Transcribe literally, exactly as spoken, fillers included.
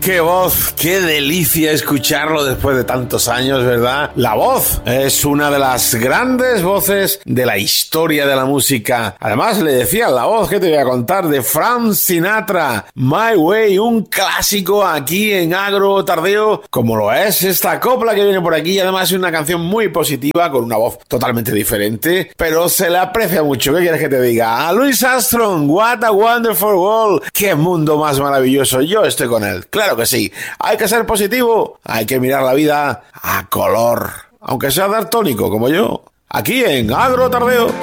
Qué voz, qué delicia escucharlo después de tantos años, ¿verdad? La voz es una de las grandes voces de la historia de la música. Además, le decía la voz que te voy a contar de Frank Sinatra, My Way, un clásico aquí en Agro Tardeo, como lo es esta copla que viene por aquí. Además, es una canción muy positiva, con una voz totalmente diferente, pero se le aprecia mucho. ¿Qué quieres que te diga? A Louis Armstrong, What a Wonderful World. ¡Qué mundo más maravilloso! Yo estoy con él. Claro que sí. Hay que ser positivo. Hay que mirar la vida a color. Aunque sea daltónico como yo. Aquí en Agro Tardeo.